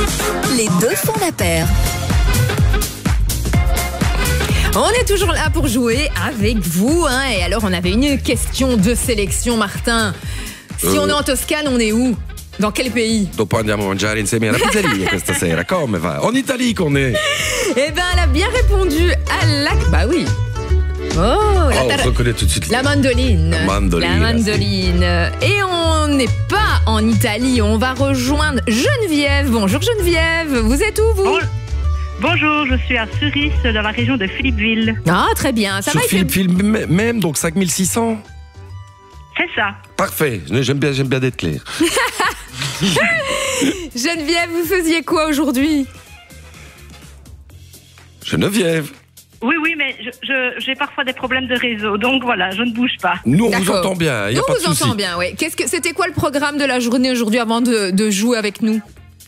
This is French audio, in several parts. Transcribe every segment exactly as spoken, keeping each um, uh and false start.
Les deux font la paire. On est toujours là pour jouer avec vous, hein. Et alors, on avait une question de sélection, Martin. Si Euh. on est en Toscane, on est où? Dans quel pays? Dopo andiamo a mangiare insieme alla pizzeria questa sera. Come va? En Italie qu'on est. Eh ben, elle a bien répondu à la... Bah oui. Oh, la, Oh, tar- on reconnaît tout de suite. la mandoline. La mandoline. La mandoline. Et on n'est pas en Italie. On va rejoindre Geneviève. Bonjour Geneviève. Vous êtes où, vous? Bon- Bonjour, je suis à Suris, dans la région de Philippeville. Ah, très bien. Ça Sur va, il fait- Philippe Film même, donc cinq mille six cents. C'est ça. Parfait. J'aime bien, j'aime bien d'être clair. Geneviève, vous faisiez quoi aujourd'hui? Geneviève. Oui, oui, mais je- je- j'ai parfois des problèmes de réseau, donc voilà, je ne bouge pas. Nous, on vous D'accord. entend bien. Il y a Nous, pas on de vous souci. entend bien, oui. Qu'est-ce que c'était quoi le programme de la journée aujourd'hui avant de, de jouer avec nous?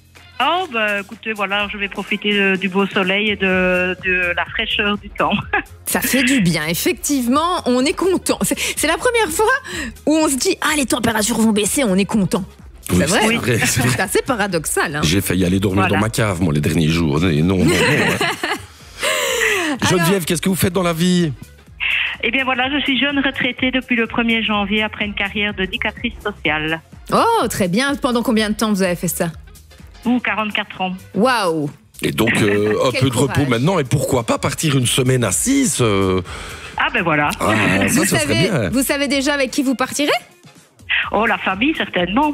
Oh, bah écoutez, voilà, je vais profiter de- du beau soleil et de, de la fraîcheur du temps. Ça fait du bien, effectivement, on est content. C'est, c'est la première fois où on se dit ah les températures vont baisser, on est content. Oui, C'est vrai. c'est vrai, c'est vrai. C'est assez paradoxal. Hein. J'ai failli aller dormir Voilà. dans ma cave, moi, les derniers jours. Et non, non, non. hein. Geneviève, qu'est-ce que vous faites dans la vie? Eh bien voilà, je suis jeune retraitée depuis le premier janvier après une carrière de d'éducatrice sociale. Oh très bien. Pendant combien de temps vous avez fait ça? Ou quarante-quatre ans. Waouh. Et donc, euh, un Quel peu de courage. repos maintenant. Et pourquoi pas partir une semaine à six euh, Ah ben voilà. Ah, ça, Vous ça serait savez, bien. vous savez déjà avec qui vous partirez? Oh, la famille, certainement.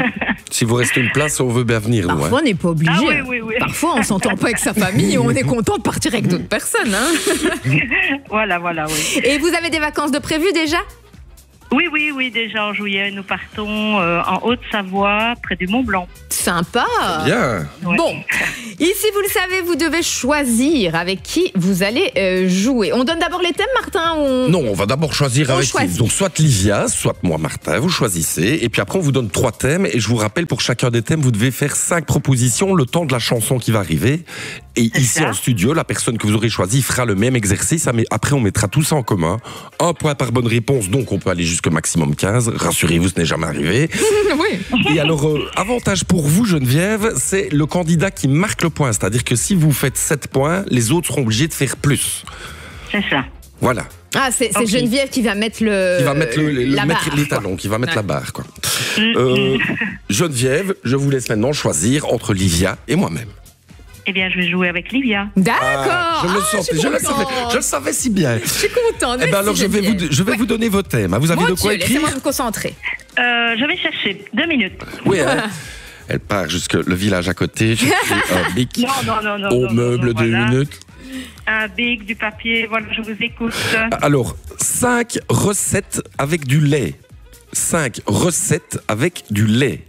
Si vous restez une place, on veut bien venir, nous. hein. Parfois on n'est pas obligé. Ah oui, oui, oui. Parfois on s'entend pas avec sa famille et on est content de partir avec d'autres personnes. Hein. Voilà, voilà, oui. Et vous avez des vacances de prévues déjà? Oui, oui, oui, déjà en juillet, nous partons euh, en Haute-Savoie, près du Mont-Blanc. Sympa. Bien. Ouais. Bon, ici vous le savez, vous devez choisir avec qui vous allez euh, jouer. On donne d'abord les thèmes, Martin ou on... Non, on va d'abord choisir On avec qui. choisit. Donc, soit Livia, soit moi, Martin, vous choisissez. Et puis après, on vous donne trois thèmes. Et je vous rappelle, pour chacun des thèmes, vous devez faire cinq propositions, le temps de la chanson qui va arriver. Et C'est ici, ça. en studio, la personne que vous aurez choisie fera le même exercice. Mais après, on mettra tout ça en commun. Un point par bonne réponse, donc on peut aller jusqu'au maximum quinze. Rassurez-vous, ce n'est jamais arrivé. Oui. Et alors, euh, avantage pour vous, Geneviève, c'est le candidat qui marque le point. C'est-à-dire que si vous faites sept points, les autres seront obligés de faire plus. C'est ça. Voilà. Ah, c'est, c'est Ok. Geneviève qui va mettre le. Qui va mettre, le, le- la mettre barre, les quoi. talons, qui va mettre Ouais. la barre, quoi. Euh, Geneviève, je vous laisse maintenant choisir entre Livia et moi-même. Eh bien, je vais jouer avec Livia. D'accord. Ah, je le Ah, sentais, suis je le contente. savais, je le savais si bien. Je suis contente. Eh ben Merci, alors, je vais vous, Geneviève. je vais Ouais. vous donner vos thèmes. hein. Vous avez Mon de quoi Dieu, laissez-moi écrire? me concentrer. Euh, je vais chercher. Deux minutes. Oui, hein. Elle part jusque le village à côté. J'ai pris un bic Non, non, non, non. au non, meuble non, de voilà. minutes. Un bic, du papier, voilà, je vous écoute. Alors, cinq recettes avec du lait. Cinq recettes avec du lait.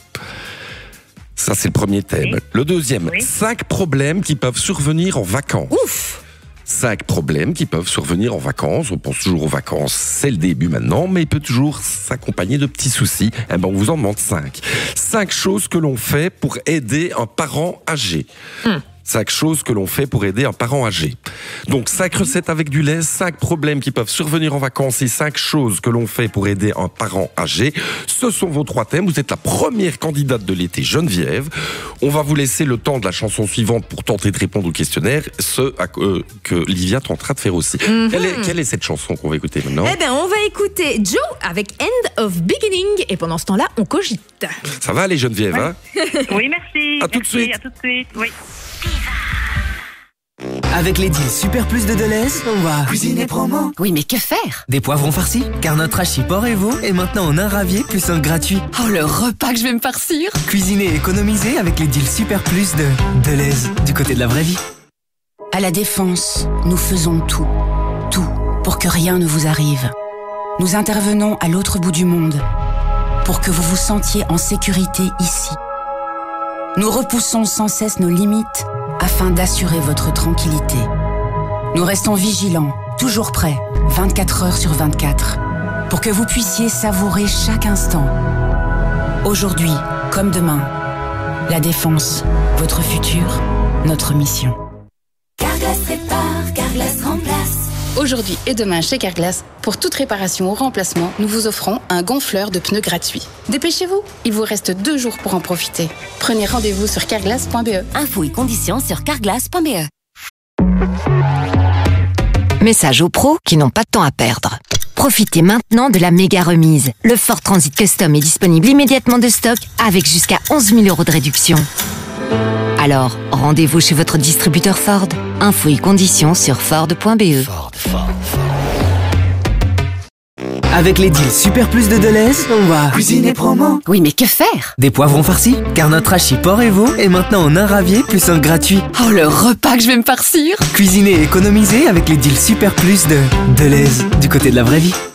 Ça, c'est le premier thème. Oui. Le deuxième, Oui. cinq problèmes qui peuvent survenir en vacances. Ouf. Cinq problèmes qui peuvent survenir en vacances. On pense toujours aux vacances, c'est le début maintenant, mais il peut toujours s'accompagner de petits soucis. Eh ben, on vous en demande cinq. Cinq choses que l'on fait pour aider un parent âgé. Cinq choses que l'on fait pour aider un parent âgé. Donc, cinq recettes avec du lait, cinq problèmes qui peuvent survenir en vacances et cinq choses que l'on fait pour aider un parent âgé. Ce sont vos trois thèmes. Vous êtes la première candidate de l'été, Geneviève. On va vous laisser le temps de la chanson suivante pour tenter de répondre au questionnaire, ce à- euh, que Livia tentera de faire aussi. quelle, est, quelle est cette chanson qu'on va écouter maintenant? Eh bien, on va écouter Joe avec End of Beginning. Et pendant ce temps-là, on cogite. Ça va aller, Geneviève, hein? Oui, merci. À tout de Merci, suite. À tout de suite, oui. Avec les deals Super Plus de Deleuze, on va Cuisine promo. Oui, mais que faire? des poivrons farcis, car notre hachis porc et veau est maintenant en un ravier plus un gratuit. Oh, le repas que je vais me farcir. Cuisiner et économiser avec les deals Super Plus de Deleuze, du côté de la vraie vie. À la Défense, nous faisons tout, tout pour que rien ne vous arrive. Nous intervenons à l'autre bout du monde pour que vous vous sentiez en sécurité ici. Nous repoussons sans cesse nos limites afin d'assurer votre tranquillité. Nous restons vigilants, toujours prêts, vingt-quatre heures sur vingt-quatre, pour que vous puissiez savourer chaque instant. Aujourd'hui, comme demain, la Défense, votre futur, notre mission. Carglass répare, Carglass remplace. Aujourd'hui et demain chez Carglass, pour toute réparation ou remplacement, nous vous offrons un gonfleur de pneus gratuit. Dépêchez-vous, il vous reste deux jours pour en profiter. Prenez rendez-vous sur carglass point b e. Infos et conditions sur carglass point b e. Message aux pros qui n'ont pas de temps à perdre. Profitez maintenant de la méga remise. Le Ford Transit Custom est disponible immédiatement de stock avec jusqu'à onze mille euros de réduction. Alors, rendez-vous chez votre distributeur Ford. Infos et conditions sur ford point b e. Ford, Ford, Ford. Avec les deals Super Plus de Deleuze, on va cuisiner promo. Oui, mais que faire? Des poivrons farcis, car notre hachis porc et veau est maintenant en un ravier plus un gratuit. Oh, le repas que je vais me farcir! Cuisiner et économiser avec les deals Super Plus de Deleuze, du côté de la vraie vie.